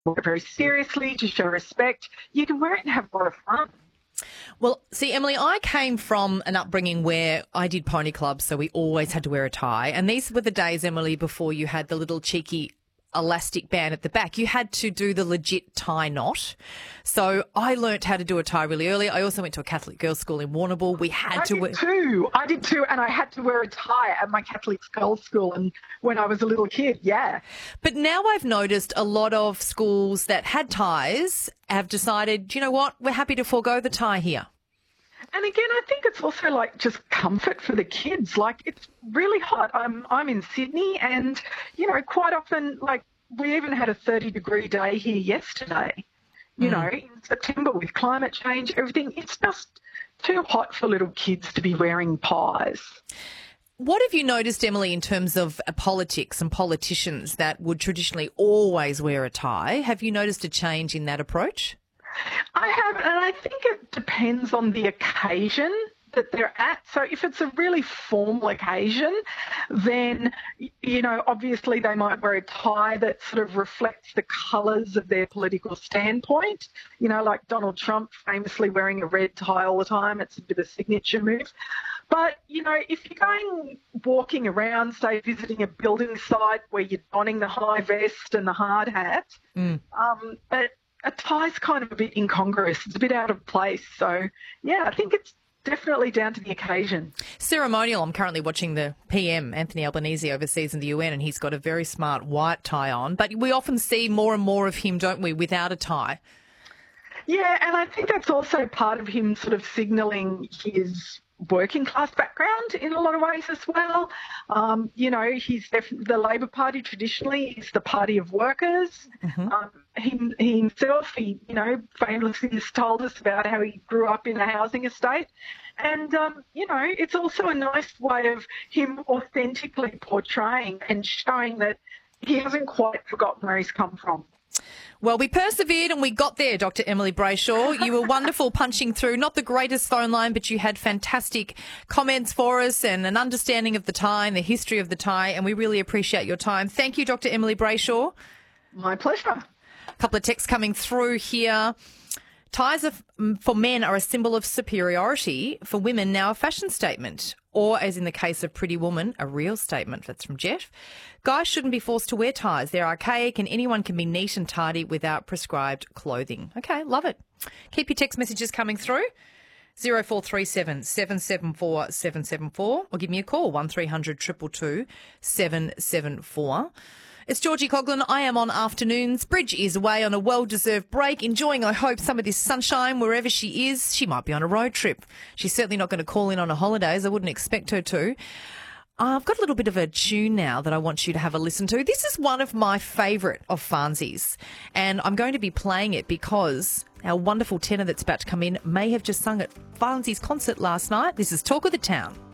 wear it very seriously to show respect. You can wear it and have a lot of fun. Well, see, Emily, I came from an upbringing where I did pony clubs, so we always had to wear a tie. And these were the days, Emily, before you had the little cheeky elastic band at the back. You had to do the legit tie knot. So I learnt how to do a tie really early. I also went to a Catholic girls' school in Warrnambool. We had to wear... I did too, and I had to wear a tie at my Catholic girls' school and when I was a little kid, yeah. But now I've noticed a lot of schools that had ties have decided, you know what, we're happy to forego the tie here. And again, I think it's also like just comfort for the kids. Like, it's really hot. I'm in Sydney, and you know, quite often, like, we even had a 30-degree day here yesterday. You know, in September with climate change, everything. It's just too hot for little kids to be wearing ties. What have you noticed, Emily, in terms of politics and politicians that would traditionally always wear a tie? Have you noticed a change in that approach? I have, and I think it depends on the occasion that they're at. So if it's a really formal occasion, then, you know, obviously they might wear a tie that sort of reflects the colours of their political standpoint. You know, like Donald Trump famously wearing a red tie all the time. It's a bit of a signature move. But, you know, if you're going walking around, say, visiting a building site where you're donning the high vest and the hard hat, but a tie's kind of a bit incongruous. It's a bit out of place. So, yeah, I think it's definitely down to the occasion. Ceremonial. I'm currently watching the PM, Anthony Albanese, overseas in the UN, and he's got a very smart white tie on. But we often see more and more of him, don't we, without a tie? Yeah, and I think that's also part of him sort of signalling his working class background in a lot of ways as well. You know, he's the Labor Party traditionally is the party of workers. He himself, you know, famously has told us about how he grew up in a housing estate. And, you know, it's also a nice way of him authentically portraying and showing that he hasn't quite forgotten where he's come from. Well, we persevered and we got there, Dr. Emily Brayshaw. You were wonderful punching through. Not the greatest phone line, but you had fantastic comments for us and an understanding of the tie and the history of the tie, and we really appreciate your time. Thank you, Dr. Emily Brayshaw. My pleasure. A couple of texts coming through here. Ties for men are a symbol of superiority. For women, now a fashion statement. Or, as in the case of Pretty Woman, a real statement. That's from Jeff. Guys shouldn't be forced to wear ties. They're archaic and anyone can be neat and tidy without prescribed clothing. Okay, love it. Keep your text messages coming through. 0437 774 774 or give me a call, 1300 222 774. It's Georgie Coughlin. I am on Afternoons. Bridge is away on a well-deserved break, enjoying, I hope, some of this sunshine wherever she is. She might be on a road trip. She's certainly not going to call in on her holidays. I wouldn't expect her to. I've got a little bit of a tune now that I want you to have a listen to. This is one of my favourite of Farnsey's, and I'm going to be playing it because our wonderful tenor that's about to come in may have just sung at Farnsey's concert last night. This is Talk of the Town.